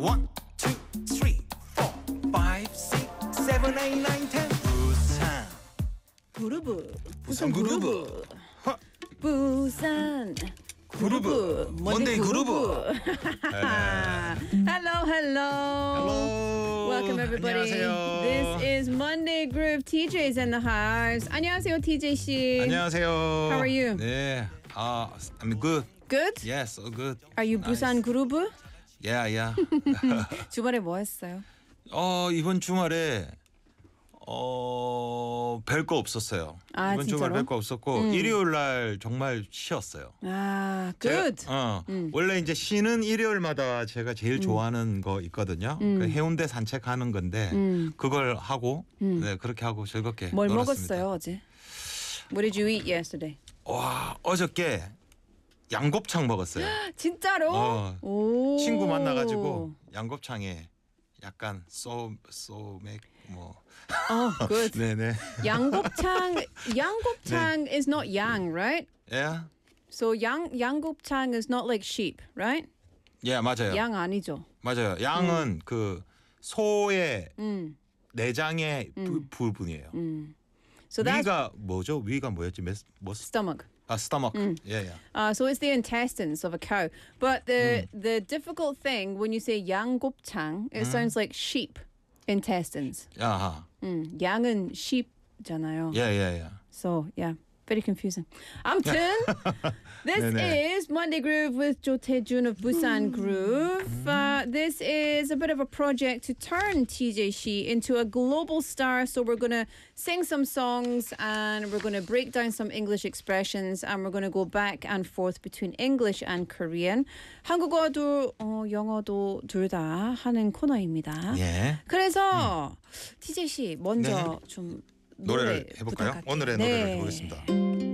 1, 2, 3, 4, 5, 6, 7, 8, 9, 10 부산 그루브 부산 그루브 하. 부산 그루브 먼데이 그루브 Hello, hello. Hello. Welcome everybody. 안녕하세요. This is Monday Groove. TJ's in the house. 안녕하세요, TJ 씨. 안녕하세요. How are you? 네, I'm good. Good? Yes, so good. Are you Busan 그루브? Yeah, yeah. 주말에 뭐 했어요? 이번 주말에 별거 없었어요. 아, 이번 주말 진짜로? 별거 없었고 일요일 날 정말 쉬었어요. 아, good. 원래 이제 쉬는 일요일마다 제가 제일 좋아하는 거 있거든요. 그 해운대 산책하는 건데 그걸 하고 네, 그렇게 하고 즐겁게 뭘 놀았습니다. 먹었어요, 어제? What did you eat yesterday? 와, 어저께 양곱창 먹었어요. 진짜로? 오. 친구 만나가지고 양곱창에 약간 소맥 뭐. good. 네네. 양곱창 is not yang, right? Yeah. So 양곱창 is not like sheep, right? 예, 맞아요. 양 아니죠. 맞아요. 양은 그 소의 내장의 부분이에요. So that's 위가 뭐죠? 위가 뭐였지? stomach. stomach. 예, 예. So it's the intestines of a cow. But the difficult thing when you say 양곱창, it sounds like sheep intestines. 아하. 양은 sheep잖아요. 예, 예, 예. So yeah, very confusing. 아무튼 this 네네. is Monday Groove with Jo Tae-jun of Busan Groove. This is a bit of a project to turn TJ Shi into a global star. So we're going to sing some songs and we're going to break down some English expressions and we're going to go back and forth between English and Korean. 한국어도 영어도 둘 다 하는 코너입니다. 예. 그래서 TJ 씨 먼저 네. 좀 노래를 노래 해볼까요? 부탁할게요. 오늘의 네. 노래를 해보겠습니다.